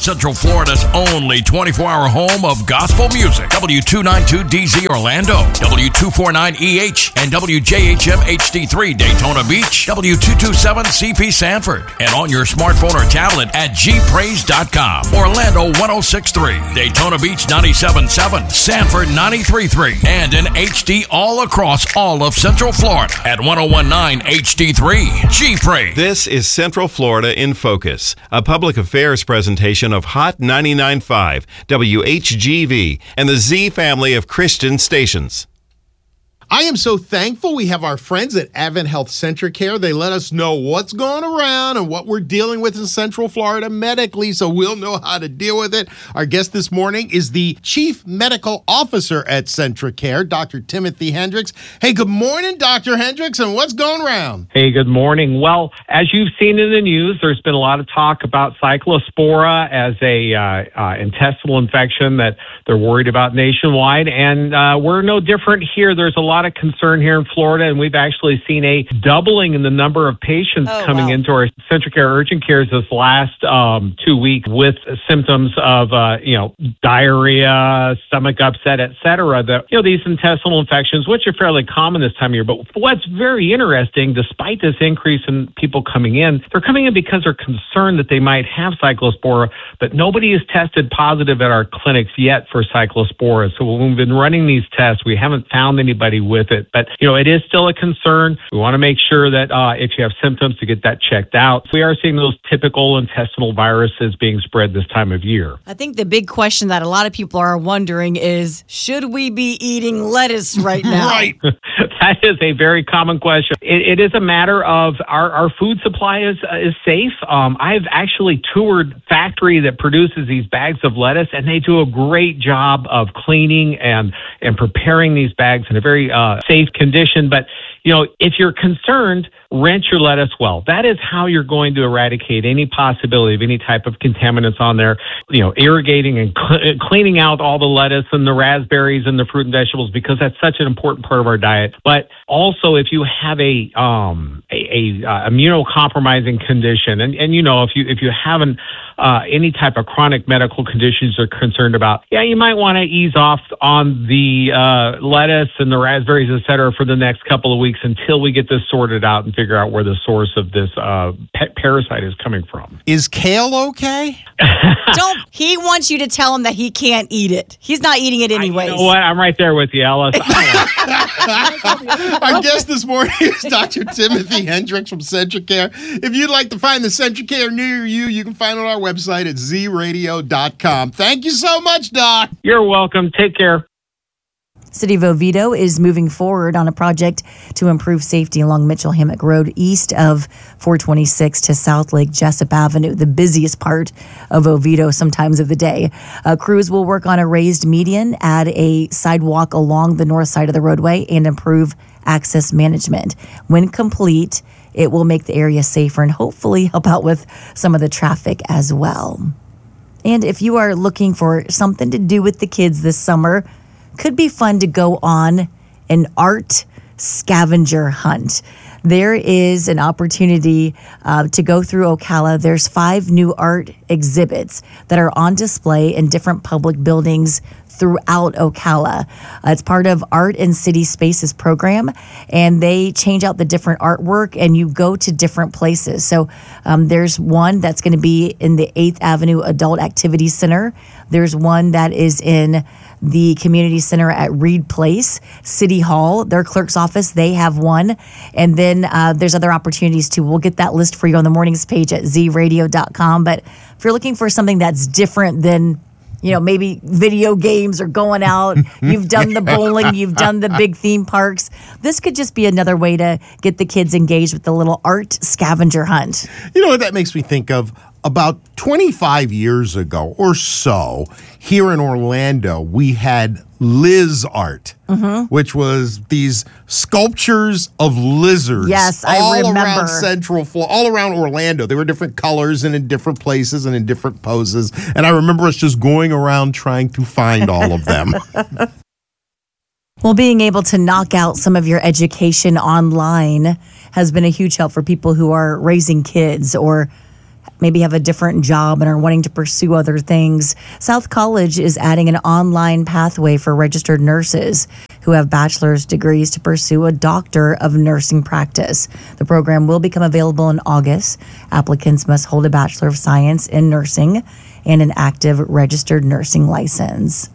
Central Florida's only 24-hour home of gospel music. W292DZ Orlando, W249EH, and WJHM HD3 Daytona Beach, W227CP Sanford, and on your smartphone or tablet at gpraise.com. Orlando 1063, Daytona Beach 97.7, Sanford 93.3, and in HD all across all of Central Florida at 1019 HD3. G-Praise. This is Central Florida in Focus, a public affairs presentation of Hot 99.5, WHGV, and the Z family of Christian stations. I am so thankful we have our friends at Advent Health Centricare. They let us know what's going around and what we're dealing with in Central Florida medically, so we'll know how to deal with it. Our guest this morning is the Chief Medical Officer at Centricare, Dr. Timothy Hendricks. Hey, good morning, Dr. Hendricks, and what's going around? Hey, good morning. Well, as you've seen in the news, there's been a lot of talk about Cyclospora as a intestinal infection that they're worried about nationwide, and we're no different here. There's a lot of concern here in Florida, and we've actually seen a doubling in the number of patients coming into our Centricare urgent cares this last 2 weeks with symptoms of diarrhea, stomach upset, etc. These intestinal infections, which are fairly common this time of year. But what's very interesting, despite this increase in people coming in, they're coming in because they're concerned that they might have Cyclospora, but nobody has tested positive at our clinics yet for Cyclospora. So when we've been running these tests, we haven't found anybody with it. But, it is still a concern. We want to make sure that if you have symptoms to get that checked out. We are seeing those typical intestinal viruses being spread this time of year. I think the big question that a lot of people are wondering is, should we be eating lettuce right now? Right. That is a very common question. It is a matter of our food supply is safe. I've actually toured factory that produces these bags of lettuce, and they do a great job of cleaning and preparing these bags in a very safe condition. But, if you're concerned, rinse your lettuce well. That is how you're going to eradicate any possibility of any type of contaminants on there. Irrigating and cleaning out all the lettuce and the raspberries and the fruit and vegetables, because that's such an important part of our diet. But also, if you have a immunocompromising condition, and if you haven't any type of chronic medical conditions you're concerned about, you might want to ease off on the lettuce and the raspberries, et cetera, for the next couple of weeks until we get this sorted out and figure out where the source of this parasite is coming from. Is kale okay? He wants you to tell him that he can't eat it. He's not eating it anyways. You know what? I'm right there with you, Alice. Our guest this morning is Dr. Timothy Hendricks from Centricare. If you'd like to find the Centricare near you, you can find it on our website at zradio.com. Thank you so much, Doc. You're welcome. Take care. City of Oviedo is moving forward on a project to improve safety along Mitchell Hammock Road east of 426 to South Lake Jessup Avenue, the busiest part of Oviedo sometimes of the day. Crews will work on a raised median, add a sidewalk along the north side of the roadway, and improve access management. When complete, it will make the area safer and hopefully help out with some of the traffic as well. And if you are looking for something to do with the kids this summer, could be fun to go on an art scavenger hunt. There is an opportunity to go through Ocala. There's 5 new art exhibits that are on display in different public buildings throughout Ocala. It's part of Art in City Spaces program, and they change out the different artwork, and you go to different places. So there's one that's going to be in the 8th Avenue Adult Activity Center. There's one that is in the community center at Reed Place. City Hall, their clerk's office, they have one. And then there's other opportunities too. We'll get that list for you on the mornings page at zradio.com. But if you're looking for something that's different than, maybe video games or going out, you've done the bowling, you've done the big theme parks, this could just be another way to get the kids engaged with the little art scavenger hunt. You know what that makes me think of? About 25 years ago or so, here in Orlando, we had Liz Art, which was these sculptures of lizards. Yes, I remember. All around Orlando. They were different colors and in different places and in different poses. And I remember us just going around trying to find all of them. Well, being able to knock out some of your education online has been a huge help for people who are raising kids or maybe have a different job and are wanting to pursue other things, South College is adding an online pathway for registered nurses who have bachelor's degrees to pursue a doctor of nursing practice. The program will become available in August. Applicants must hold a Bachelor of Science in Nursing and an active registered nursing license.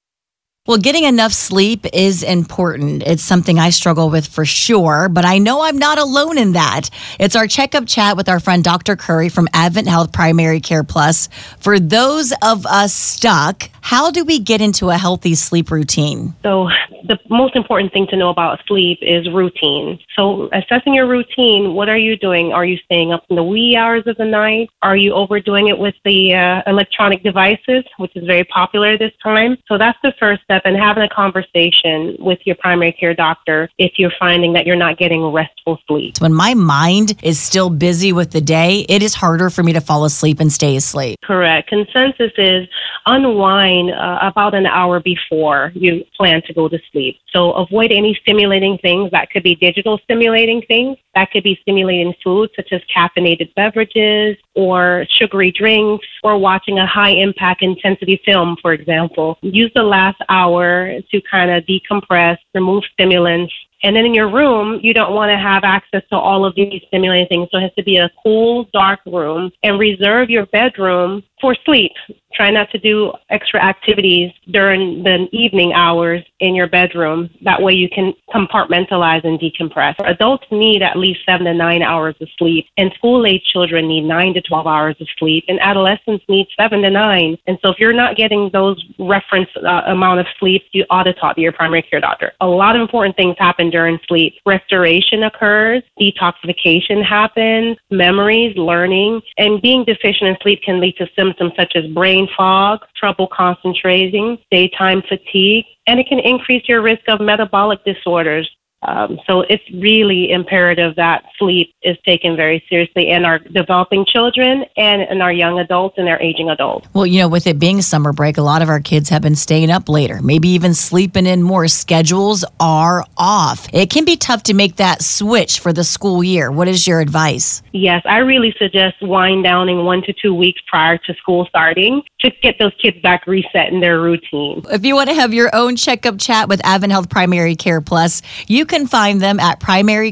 Well, getting enough sleep is important. It's something I struggle with for sure, but I know I'm not alone in that. It's our checkup chat with our friend Dr. Curry from Advent Health Primary Care Plus. For those of us stuck, how do we get into a healthy sleep routine? So the most important thing to know about sleep is routine. So assessing your routine, what are you doing? Are you staying up in the wee hours of the night? Are you overdoing it with the electronic devices, which is very popular this time? So that's the first step, and having a conversation with your primary care doctor if you're finding that you're not getting restful sleep. When my mind is still busy with the day, it is harder for me to fall asleep and stay asleep. Correct. Consensus is unwind about an hour before you plan to go to sleep. So avoid any stimulating things. That could be digital stimulating things. That could be stimulating foods such as caffeinated beverages or sugary drinks or watching a high impact intensity film, for example. Use the last hour to kind of decompress, remove stimulants. And then in your room, you don't want to have access to all of these stimulating things. So it has to be a cool, dark room, and reserve your bedroom for sleep. Try not to do extra activities during the evening hours in your bedroom. That way you can compartmentalize and decompress. Adults need at least 7 to 9 hours of sleep, and school-age children need 9 to 12 hours of sleep, and adolescents need 7 to 9. And so if you're not getting those reference amount of sleep, you ought to talk to your primary care doctor. A lot of important things happen during sleep. Restoration occurs, detoxification happens, memories, learning, and being deficient in sleep can lead to symptoms such as brain fog, trouble concentrating, daytime fatigue, and it can increase your risk of metabolic disorders. So it's really imperative that sleep is taken very seriously in our developing children and in our young adults and our aging adults. Well, with it being summer break, a lot of our kids have been staying up later, maybe even sleeping in more. Schedules are off. It can be tough to make that switch for the school year. What is your advice? Yes, I really suggest wind downing 1 to 2 weeks prior to school starting to get those kids back reset in their routine. If you want to have your own checkup chat with Advent Health Primary Care Plus, you can find them at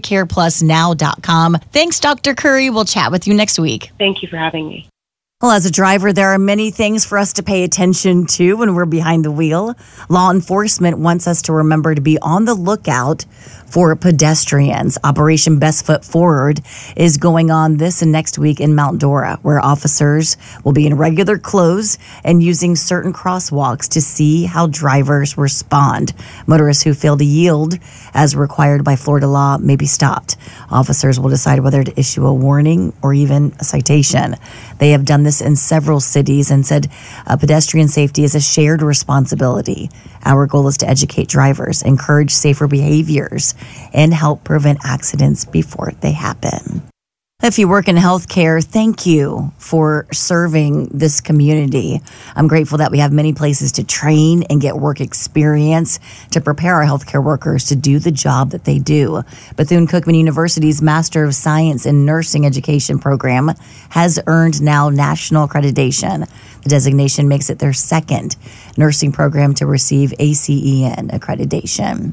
primarycareplusnow.com. Thanks, Dr. Curry. We'll chat with you next week. Thank you for having me. Well, as a driver, there are many things for us to pay attention to when we're behind the wheel. Law enforcement wants us to remember to be on the lookout for pedestrians. Operation Best Foot Forward is going on this and next week in Mount Dora, where officers will be in regular clothes and using certain crosswalks to see how drivers respond. Motorists who fail to yield as required by Florida law may be stopped. Officers will decide whether to issue a warning or even a citation. They have done this in several cities and said pedestrian safety is a shared responsibility. Our goal is to educate drivers, encourage safer behaviors, and help prevent accidents before they happen. If you work in healthcare, thank you for serving this community. I'm grateful that we have many places to train and get work experience to prepare our healthcare workers to do the job that they do. Bethune-Cookman University's Master of Science in Nursing Education program has earned now national accreditation. The designation makes it their second nursing program to receive ACEN accreditation.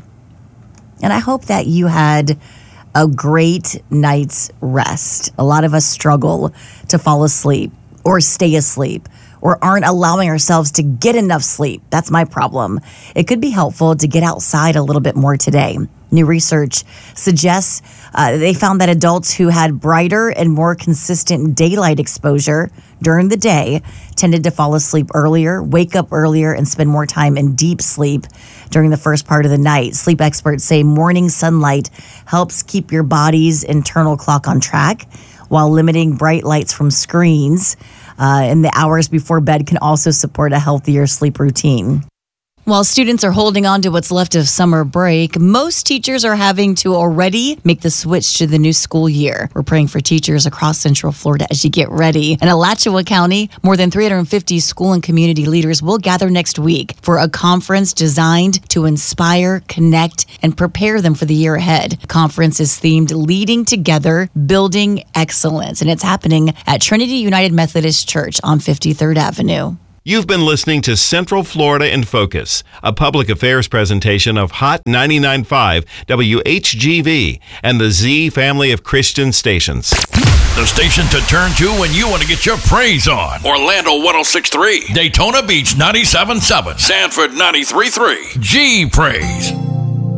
And I hope that you had a great night's rest. A lot of us struggle to fall asleep or stay asleep or aren't allowing ourselves to get enough sleep. That's my problem. It could be helpful to get outside a little bit more today. New research suggests they found that adults who had brighter and more consistent daylight exposure during the day tended to fall asleep earlier, wake up earlier, and spend more time in deep sleep during the first part of the night. Sleep experts say morning sunlight helps keep your body's internal clock on track, while limiting bright lights from screens in the hours before bed can also support a healthier sleep routine. While students are holding on to what's left of summer break, most teachers are having to already make the switch to the new school year. We're praying for teachers across Central Florida as you get ready. In Alachua County, more than 350 school and community leaders will gather next week for a conference designed to inspire, connect, and prepare them for the year ahead. The conference is themed Leading Together, Building Excellence, and it's happening at Trinity United Methodist Church on 53rd Avenue. You've been listening to Central Florida in Focus, a public affairs presentation of Hot 99.5 WHGV and the Z family of Christian stations. The station to turn to when you want to get your praise on. Orlando 106.3, Daytona Beach 97.7, Sanford 93.3, G Praise.